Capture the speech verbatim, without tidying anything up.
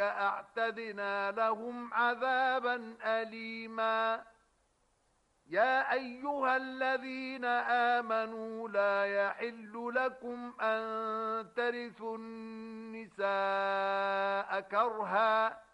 أعتدنا لهم عذابا أليما. يا أيها الذين آمنوا لا يحل لكم أن ترثوا النساء كرها